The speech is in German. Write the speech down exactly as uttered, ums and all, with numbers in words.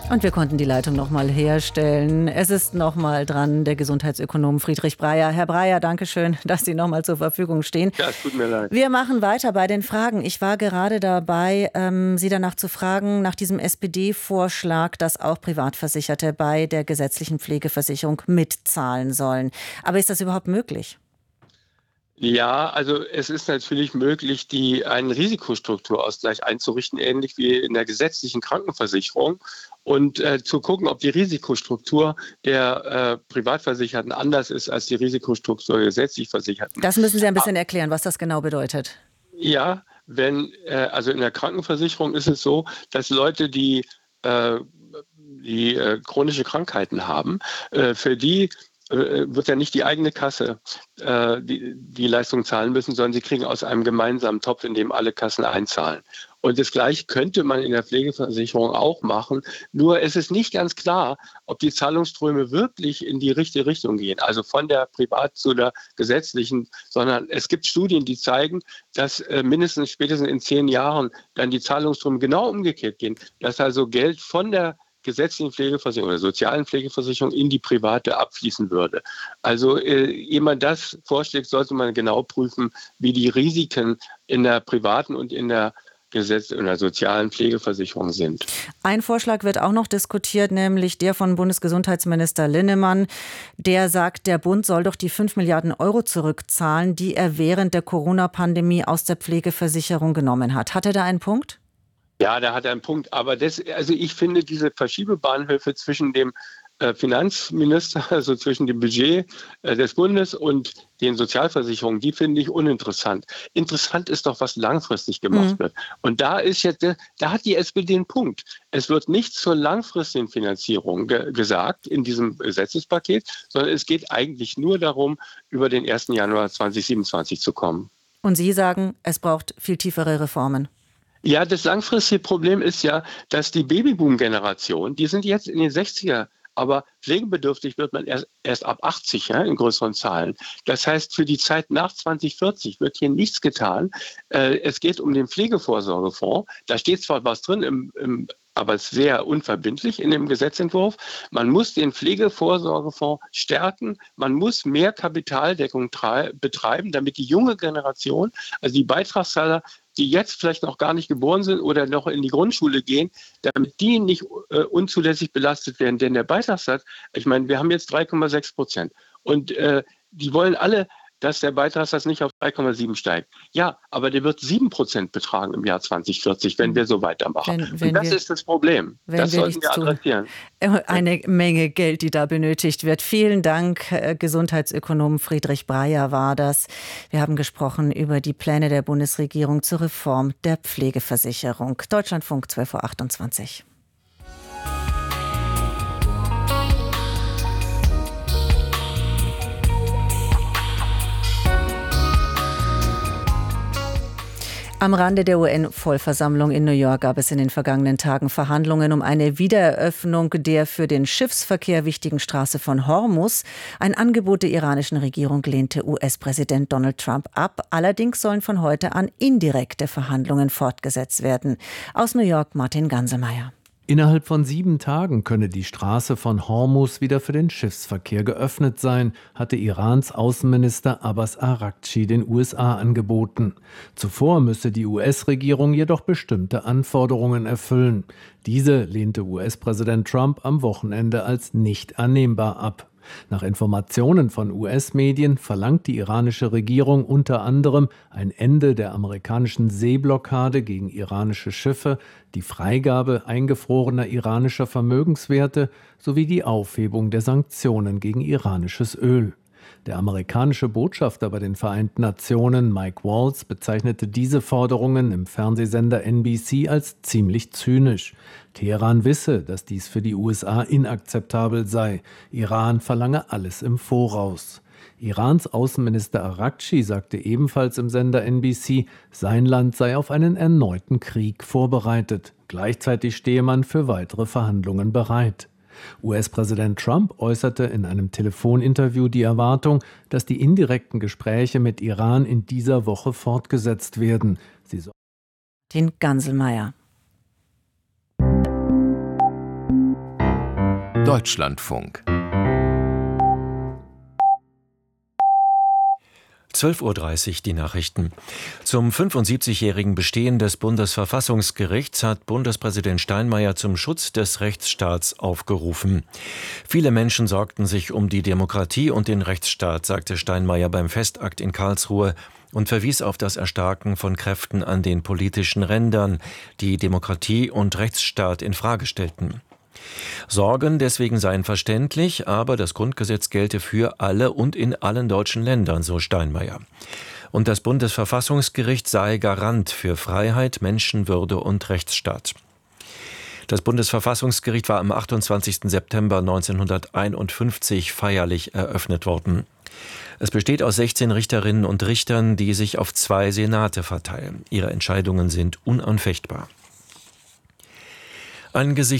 Und wir konnten die Leitung nochmal herstellen. Es ist nochmal dran der Gesundheitsökonom Friedrich Breyer. Herr Breyer, danke schön, dass Sie nochmal zur Verfügung stehen. Ja, es tut mir leid. Wir machen weiter bei den Fragen. Ich war gerade dabei, ähm, Sie danach zu fragen, nach diesem S P D-Vorschlag, dass auch Privatversicherte bei der gesetzlichen Pflegeversicherung mitzahlen sollen. Aber ist das überhaupt möglich? Ja, also es ist natürlich möglich, die einen Risikostrukturausgleich einzurichten, ähnlich wie in der gesetzlichen Krankenversicherung, und äh, zu gucken, ob die Risikostruktur der äh, Privatversicherten anders ist als die Risikostruktur der gesetzlich Versicherten. Das müssen Sie ein bisschen erklären, was das genau bedeutet. Ja, wenn äh, also in der Krankenversicherung ist es so, dass Leute, die äh, die äh, chronische Krankheiten haben, äh, für die wird ja nicht die eigene Kasse äh, die, die Leistung zahlen müssen, sondern sie kriegen aus einem gemeinsamen Topf, in dem alle Kassen einzahlen. Und das Gleiche könnte man in der Pflegeversicherung auch machen. Nur es ist nicht ganz klar, ob die Zahlungsströme wirklich in die richtige Richtung gehen, also von der privat zu der gesetzlichen, sondern es gibt Studien, die zeigen, dass äh, mindestens spätestens in zehn Jahren dann die Zahlungsströme genau umgekehrt gehen, dass also Geld von der gesetzlichen Pflegeversicherung oder sozialen Pflegeversicherung in die private abfließen würde. Also äh, ehe man das vorschlägt, sollte man genau prüfen, wie die Risiken in der privaten und in der Gesetz- in der sozialen Pflegeversicherung sind. Ein Vorschlag wird auch noch diskutiert, nämlich der von Bundesgesundheitsminister Linnemann. Der sagt, der Bund soll doch die fünf Milliarden Euro zurückzahlen, die er während der Corona-Pandemie aus der Pflegeversicherung genommen hat. Hat er da einen Punkt? Ja, da hat er einen Punkt. Aber das, also ich finde diese Verschiebebahnhöfe zwischen dem äh, Finanzminister, also zwischen dem Budget äh, des Bundes und den Sozialversicherungen, die finde ich uninteressant. Interessant ist doch, was langfristig gemacht mhm. wird. Und da ist jetzt, da hat die S P D einen Punkt. Es wird nicht zur langfristigen Finanzierung ge- gesagt in diesem Gesetzespaket, sondern es geht eigentlich nur darum, über den ersten Januar zweitausendsiebenundzwanzig zu kommen. Und Sie sagen, es braucht viel tiefere Reformen. Ja, das langfristige Problem ist ja, dass die Babyboom-Generation, die sind jetzt in den sechziger, aber pflegebedürftig wird man erst, erst ab achtzig, ja, in größeren Zahlen. Das heißt, für die Zeit nach zweitausendvierzig wird hier nichts getan. Äh, es geht um den Pflegevorsorgefonds. Da steht zwar was drin, im, im, aber sehr unverbindlich in dem Gesetzentwurf. Man muss den Pflegevorsorgefonds stärken. Man muss mehr Kapitaldeckung trei- betreiben, damit die junge Generation, also die Beitragszahler, die jetzt vielleicht noch gar nicht geboren sind oder noch in die Grundschule gehen, damit die nicht äh, unzulässig belastet werden. Denn der Beitragssatz, ich meine, wir haben jetzt drei Komma sechs Prozent und äh, die wollen alle, dass der Beitragssatz nicht auf drei Komma sieben steigt. Ja, aber der wird sieben Prozent betragen im Jahr zweitausendvierzig, wenn wir so weitermachen. Wenn, wenn und das wir, ist das Problem. Das wir sollten wir adressieren. Tun. Eine Menge Geld, die da benötigt wird. Vielen Dank, Gesundheitsökonom Friedrich Breyer war das. Wir haben gesprochen über die Pläne der Bundesregierung zur Reform der Pflegeversicherung. Deutschlandfunk zwölf Uhr achtundzwanzig. Am Rande der U N-Vollversammlung in New York gab es in den vergangenen Tagen Verhandlungen um eine Wiedereröffnung der für den Schiffsverkehr wichtigen Straße von Hormuz. Ein Angebot der iranischen Regierung lehnte U S-Präsident Donald Trump ab. Allerdings sollen von heute an indirekte Verhandlungen fortgesetzt werden. Aus New York Martin Gansemeyer. Innerhalb von sieben Tagen könne die Straße von Hormuz wieder für den Schiffsverkehr geöffnet sein, hatte Irans Außenminister Abbas Araghchi den U S A angeboten. Zuvor müsse die U S-Regierung jedoch bestimmte Anforderungen erfüllen. Diese lehnte U S-Präsident Trump am Wochenende als nicht annehmbar ab. Nach Informationen von U S-Medien verlangt die iranische Regierung unter anderem ein Ende der amerikanischen Seeblockade gegen iranische Schiffe, die Freigabe eingefrorener iranischer Vermögenswerte sowie die Aufhebung der Sanktionen gegen iranisches Öl. Der amerikanische Botschafter bei den Vereinten Nationen, Mike Waltz, bezeichnete diese Forderungen im Fernsehsender N B C als ziemlich zynisch. Teheran wisse, dass dies für die U S A inakzeptabel sei. Iran verlange alles im Voraus. Irans Außenminister Araghchi sagte ebenfalls im Sender N B C, sein Land sei auf einen erneuten Krieg vorbereitet. Gleichzeitig stehe man für weitere Verhandlungen bereit. U S-Präsident Trump äußerte in einem Telefoninterview die Erwartung, dass die indirekten Gespräche mit Iran in dieser Woche fortgesetzt werden. Sie so- Den Ganselmeier. Deutschlandfunk. zwölf Uhr dreißig die Nachrichten. Zum fünfundsiebzigjährigen Bestehen des Bundesverfassungsgerichts hat Bundespräsident Steinmeier zum Schutz des Rechtsstaats aufgerufen. Viele Menschen sorgten sich um die Demokratie und den Rechtsstaat, sagte Steinmeier beim Festakt in Karlsruhe und verwies auf das Erstarken von Kräften an den politischen Rändern, die Demokratie und Rechtsstaat in Frage stellten. Sorgen deswegen seien verständlich, aber das Grundgesetz gelte für alle und in allen deutschen Ländern, so Steinmeier. Und das Bundesverfassungsgericht sei Garant für Freiheit, Menschenwürde und Rechtsstaat. Das Bundesverfassungsgericht war am achtundzwanzigsten September neunzehnhunderteinundfünfzig feierlich eröffnet worden. Es besteht aus sechzehn Richterinnen und Richtern, die sich auf zwei Senate verteilen. Ihre Entscheidungen sind unanfechtbar. Angesichts